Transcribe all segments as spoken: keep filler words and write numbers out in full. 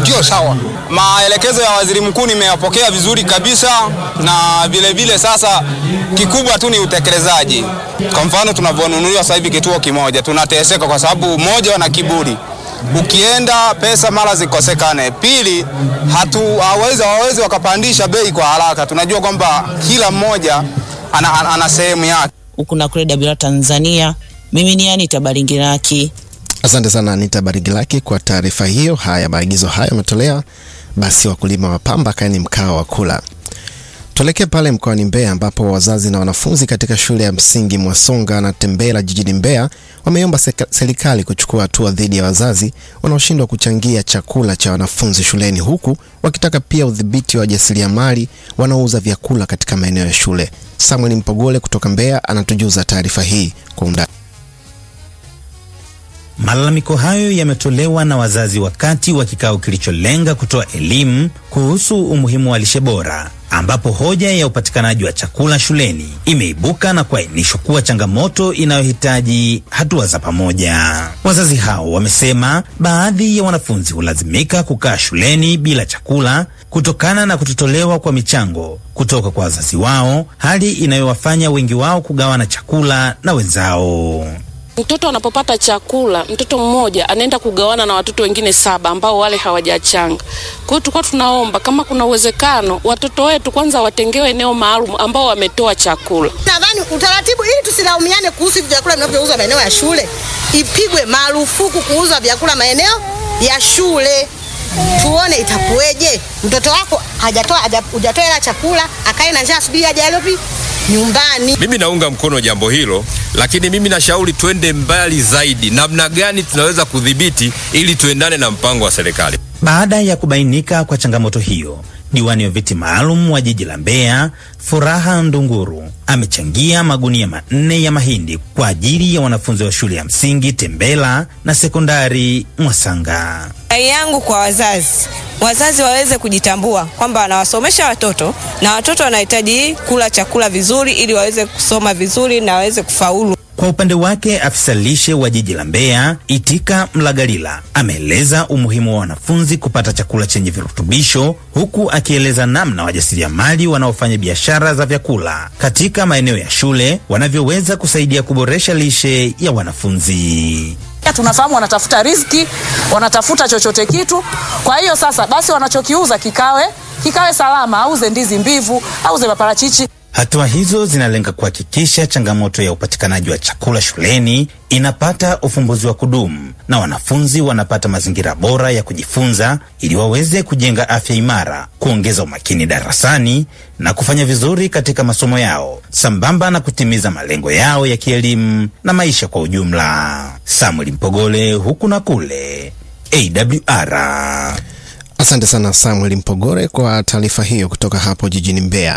ndio sawa. Maelekezo ya waziri mkuu nimeyapokea vizuri kabisa, na vile vile sasa kikubwa tu ni utekelezaji. Kwa mfano tunavyonunuliwa sasa hivi kituo kimoja tunateseka kwa sababu moja wana kiburi. Ukienda pesa mara zikosekane. Pili, hatu hawezi hawezi wakapandisha bei kwa haraka. Tunajua kwamba kila mmoja ana, ana, ana sehemu yake. Huku na kule Dabira Tanzania, mimi ni Anita Baringiraki. Asante sana Anita Baringiraki kwa taarifa hiyo. Haya, maagizo hayo yametolewa, basi wakulima wa pamba kaeni mkao wa kula. Tuelekee pale mkoani Mbeya ambapo wazazi na wanafunzi katika shule ya msingi Mwasonga na Tembela jijini Mbeya wameomba serikali kuchukua hatua dhidi ya wazazi wanaoshindwa kuchangia chakula cha wanafunzi shuleni, huku wakitaka pia udhibiti wa wajasiriamali wanaouza vyakula katika maeneo ya shule. Samuel Mpogole kutoka Mbeya anatujuza taarifa hii kwa undani. Malalamiko hayo yametolewa na wazazi wakati wa kikao kilicholenga kutoa elimu kuhusu umuhimu wa lishe bora, ambapo hoja ya upatikanaji wa chakula shuleni imeibuka na kuainishwa kuwa changamoto inayohitaji hatua za pamoja. Wazazi hao wamesema baadhi ya wanafunzi hulazimika kukaa shuleni bila chakula kutokana na kutotolewa kwa michango kutoka kwa wazazi wao, hali inayowafanya wengi wao kugawana chakula na wenzao. Mtoto anapopata chakula, mtoto mmoja anaenda kugawana na watoto wengine saba ambao wale hawajachanga. Kwa hiyo tulikuwa tunaomba kama kuna uwezekano watoto wetu kwanza watengewe eneo maalum ambao wametoa chakula. Nadhani utaratibu ili tusilaumiane kuhusu vyakula vinavyouzwa maeneo ya shule, ipigwe marufuku kuuza vyakula maeneo ya shule. Tuone itakueje. Mtoto wako hajatoa hajatoa ila chakula, akae na njaa subiri aje alopi nyumbani. Mimi naunga mkono jambo hilo, lakini mimi nashauri twende mbali zaidi. Namna gani tunaweza kudhibiti ili tuendane na mpango wa serikali? Baada ya kubainika kwa changamoto hiyo, diwani wa viti maalum wa jiji la Mbeya, Furaha Ndunguru, amechangia magunia manne ya mahindi kwa ajili ya wanafunzi wa shule ya msingi Tembela na sekondari Mwasanga. Rai yangu kwa wazazi, wazazi waweze kujitambua kwamba wanawasomesha watoto na watoto wanahitaji kula chakula vizuri ili waweze kusoma vizuri na waweze kufaulu. Kwa upande wake, afisa lishe wa jiji la Mbeya, Itika Mlagalila, ameeleza umuhimu wa wanafunzi kupata chakula chenye virutubisho, huku akieleza namna wajasiriamali wanaofanya biashara za vyakula katika maeneo ya shule wanavyoweza kusaidia kuboresha lishe ya wanafunzi. Tunafahamu wanatafuta riziki, wanatafuta chochote kitu. Kwa hiyo sasa basi wanachokiuza kikawe kikawe salama, auze ndizi mbivu, auze maparachichi. Hatua hizo zinalenga kuhakikisha changamoto ya upatikanaji wa chakula shuleni inapata ufumbuzi wa kudumu na wanafunzi wanapata mazingira bora ya kujifunza ili waweze kujenga afya imara, kuongeza umakini darasani na kufanya vizuri katika masomo yao, sambamba na kutimiza malengo yao ya kielimu na maisha kwa ujumla. Samuel Mpogole, huku na kule, A W R. Asante sana Samuel Mpogole kwa taarifa hiyo kutoka hapo jijini Mbeya.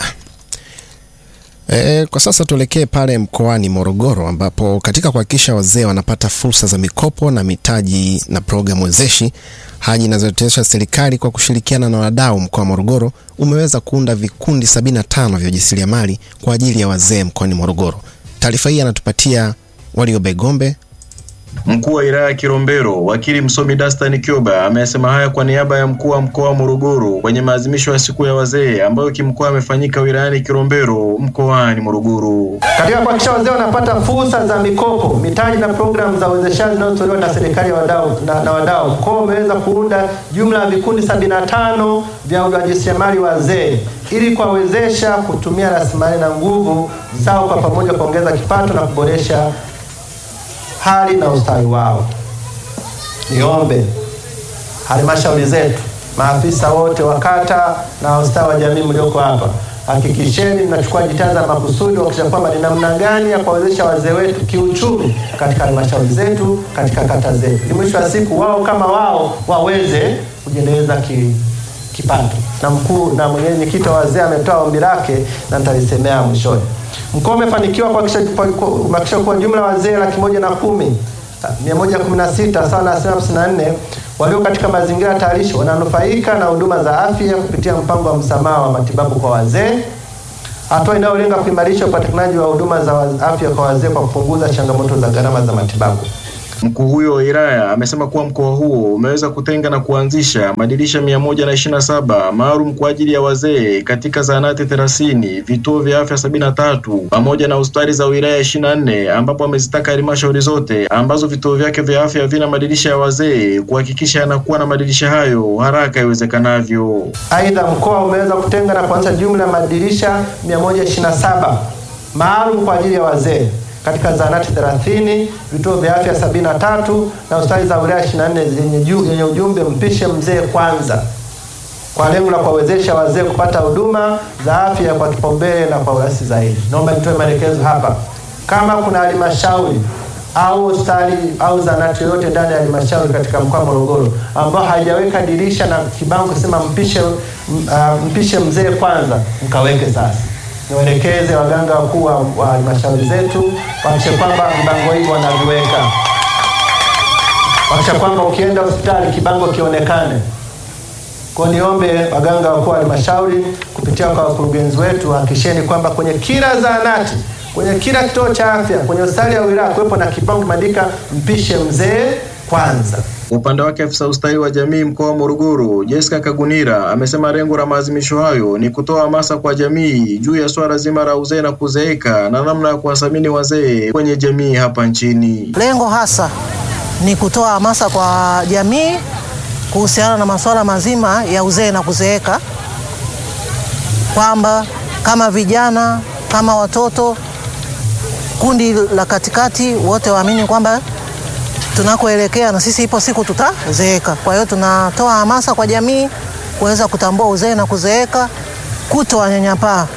E, kwa sasa tuelekee pale mkoani Morogoro ambapo katika kuhakikisha wazee wanapata fursa za mikopo na mitaji na programu wezeshi, haji inazoendeshwa serikali kwa kushirikiana na wadau mkoa wa Morogoro umeweza kuunda vikundi sabini na tano vya ujasiriamali kwa ajili ya wazee mkoani Morogoro. Taarifa hii anatupatia Waliobe Gombe. Mkuu wa wilaya ya Kilombero, wakili msomi Dastan Kyoba, amesema haya kwa niaba ya mkuu wa mkoa wa Morogoro kwenye maadhimisho ya siku ya wazee ambayo kimkoa amefanyika wilayani Kilombero mkoani Morogoro. Katika kuhakikisha wazee wanapata fursa za mikopo, mitaji na programu za uwezeshaji zinazotolewa na serikali ya wadau na, na wadau, mkoa umeweza kuunda jumla ya vikundi sabini na tano vya ujasiriamali wazee ili kuwawezesha kutumia rasilimali na nguvu zao kwa pamoja kuongeza kipato na kuboresha hali na ustawi wao. Niombe halmashauri zetu, maafisa wote wa kata na ustawi wa jamii mlioko hapa, hakikisheni mnachukua jitihada za makusudi kuhakikisha kwamba ni namna gani ya kuwawezesha wazee wetu kiuchumi katika halmashauri zetu, katika kata zetu. Ni mwisho wa siku wao kama wao waweze kujiendeleza ki kipato. Na mkuu na mwenyekiti wa wazee ametoa ombi lake na nitalisemea mwishoni. Mkoa umefanikiwa kuhakikisha kwa jumla wazee laki moja na kumi mia moja kumi na sita sawa na asilimia hamsini na nne walio katika mazingira hatarishi wananufaika na huduma za afya kupitia mpango wa msamaha wa matibabu kwa wazee, hatua inayolenga kuimarisha upatikanaji wa huduma za afya kwa wazee kwa kupunguza changamoto za gharama za matibabu. Mkuu huyo wa wilaya amesema kuwa mkoa huo umeweza kutenga na kuanzisha madirisha mia moja na ishirini na saba maalum kwa ajili ya wazee katika zahanati thelathini, vituo vya afya sabini na tatu pamoja na hospitali za wilaya ishirini na nne, ambapo amezitaka halmashauri zote ambazo vituo vyake vya afya havina madirisha ya wazee kuhakikisha yanakuwa na madirisha hayo haraka iwezekanavyo. Aidha, mkoa umeweza kutenga na kuanzisha jumla ya madirisha mia moja ishirini na saba maalum kwa ajili ya wazee katika zahanati thelathini, vituo vya afya sabini na tatu na hospitali za wilaya ishirini na nne zenye yenye ujumbe mpishe mzee kwanza, kwa lengo la kuwawezesha wazee kupata huduma za afya kwa kipaumbele na kwa urahisi zaidi. Naomba nitoe maelekezo hapa. Kama kuna halmashauri au hospitali au zahanati yoyote ndani ya halmashauri katika mkoa wa Morogoro ambao haijaweka dirisha na kibango kusema mpishe uh, mpishe mzee kwanza, mkaweke sasa. Niwaelekeze waganga wakuu wa halmashauri zetu wahakikishe kwamba vibango hivi wanaviweka. Wahakikishe kwamba ukienda hospitali kibango kionekane. Kwa niombe waganga wakuu wa halmashauri kupitia kwa wakurugenzi wetu hakikisheni kwamba kwenye kila zahanati, kwenye kila kituo cha afya, kwenye hospitali ya wilaya kuwepo na kibango kimeandika mpishe mzee kwanza. Upande wake afisa ustawi wa jamii mkoa wa Morogoro, Jessica Kagunira, amesema lengo la maadhimisho hayo ni kutoa hamasa kwa jamii juu ya swala zima la uzee na kuzeeka na namna ya kuwathamini wazee kwenye jamii hapa nchini. Lengo hasa ni kutoa hamasa kwa jamii kuhusiana na masuala mazima ya uzee na kuzeeka, kwamba kama vijana, kama watoto, kundi la katikati, wote waamini kwamba tunakoelekea na sisi ipo siku tutazeeka. Kwa hiyo tunatoa hamasa kwa jamii kuweza kutambua uzee na kuzeeka, kutowanyanyapaa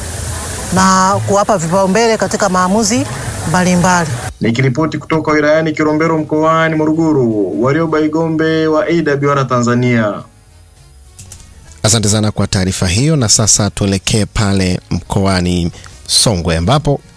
na kuwapa vipaumbele katika maamuzi mbalimbali. Nikiripoti kutoka wilayani Kilombero mkoani Morogoro, Warioba Igombe wa A W R Tanzania. Asante sana kwa taarifa hiyo, na sasa tuelekee pale mkoani Songwe ambapo